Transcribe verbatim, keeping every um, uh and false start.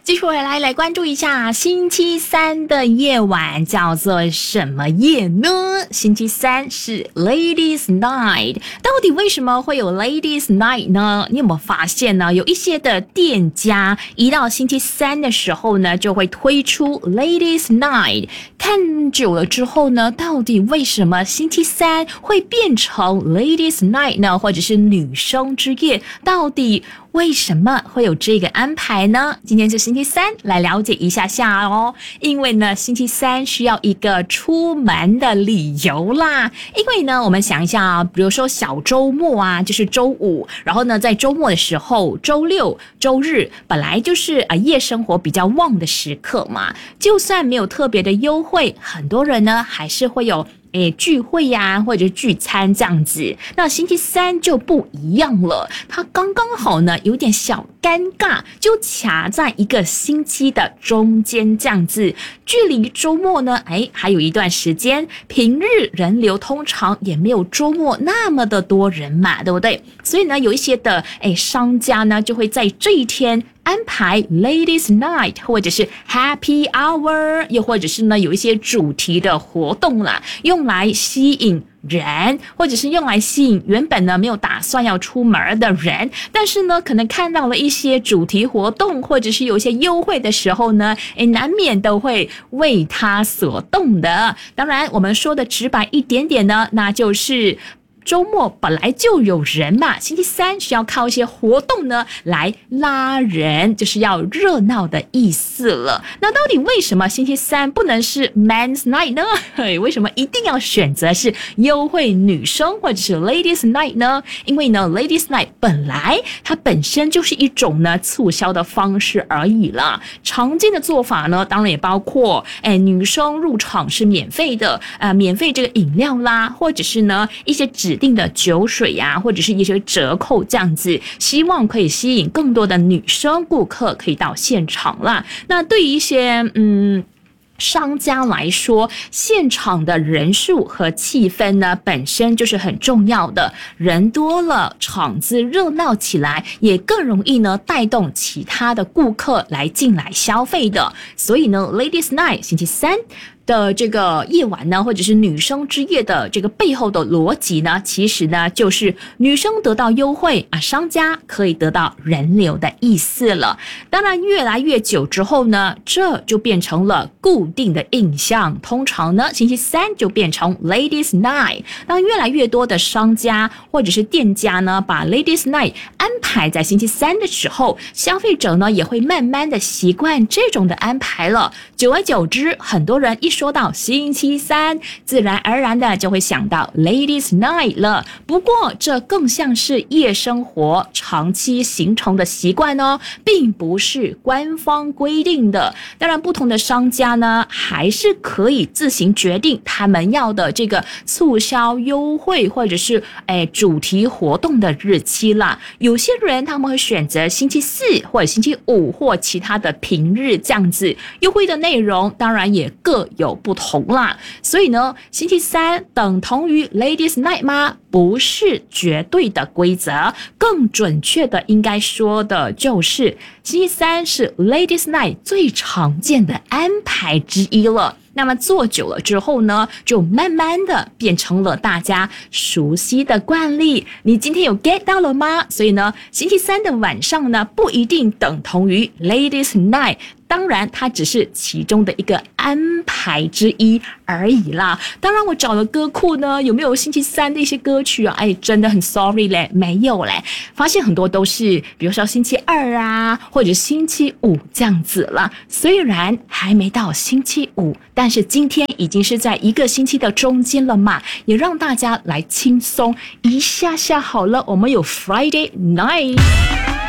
继续回来来关注一下星期三的夜晚叫做什么夜呢？星期三是 Ladies Night， 到底为什么会有 Ladies Night 呢？你有没有发现呢？有一些的店家一到星期三的时候呢，就会推出 Ladies Night。看久了之后呢，到底为什么星期三会变成 Ladies Night 呢？或者是女生之夜？到底为什么会有这个安排呢？今天是星期三，来了解一下下哦。因为呢，星期三需要一个出门的理由啦。因为呢，我们想一下啊，比如说小周末啊，就是周五，然后呢，在周末的时候，周六、周日本来就是啊夜生活比较旺的时刻嘛。就算没有特别的优惠，很多人呢还是会有诶，聚会呀、啊，或者聚餐这样子，那星期三就不一样了。它刚刚好呢，有点小尴尬，就卡在一个星期的中间这样子。距离周末呢，哎，还有一段时间。平日人流通常也没有周末那么的多人嘛，对不对？所以呢，有一些的诶商家呢，就会在这一天安排 Ladies Night 或者是 Happy Hour， 又或者是呢有一些主题的活动啦，用来吸引人，或者是用来吸引原本呢没有打算要出门的人，但是呢可能看到了一些主题活动或者是有一些优惠的时候呢，诶难免都会为他所动的。当然我们说的直白一点点呢，那就是周末本来就有人嘛，星期三需要靠一些活动呢来拉人，就是要热闹的意思了。那到底为什么星期三不能是 Men's Night 呢？为什么一定要选择是优惠女生或者是 Ladies Night 呢？因为呢 Ladies Night 本来它本身就是一种呢促销的方式而已啦。常见的做法呢，当然也包括哎女生入场是免费的，呃免费这个饮料啦，或者是呢一些指定的酒水呀、啊，或者是一些折扣这样子，希望可以吸引更多的女生顾客可以到现场啦。那对于一些嗯商家来说，现场的人数和气氛呢本身就是很重要的，人多了，场子热闹起来，也更容易呢带动其他的顾客来进来消费的。所以呢 Ladies Night 星期三的这个夜晚呢，或者是女生之夜的这个背后的逻辑呢，其实呢就是女生得到优惠啊，商家可以得到人流的意思了。当然越来越久之后呢，这就变成了固定的印象，通常呢星期三就变成 Ladies Night。当越来越多的商家或者是店家呢把 Ladies Night 安排在星期三的时候，消费者呢也会慢慢的习惯这种的安排了。久而久之，很多人一说到星期三，自然而然的就会想到 Ladies Night 了。不过这更像是夜生活长期形成的习惯哦，并不是官方规定的。当然不同的商家呢还是可以自行决定他们要的这个促销优惠或者是诶主题活动的日期啦。有些人他们会选择星期四或者星期五或其他的平日这样子，优惠的内容当然也各有不同啦。所以呢，星期三等同于 Ladies Night 吗？不是绝对的规则，更准确的应该说的就是星期三是 Ladies Night 最常见的安排之一了。那么做久了之后呢，就慢慢的变成了大家熟悉的惯例。你今天有 get 到了吗？所以呢，星期三的晚上呢，不一定等同于 Ladies Night。当然它只是其中的一个安排之一而已啦。当然我找了歌库呢，有没有星期三的一些歌曲啊？哎，真的很 sorry 嘞，没有嘞。发现很多都是比如说星期二啊，或者星期五这样子啦。虽然还没到星期五，但是今天已经是在一个星期的中间了嘛，也让大家来轻松一下下好了。我们有 Friday Night。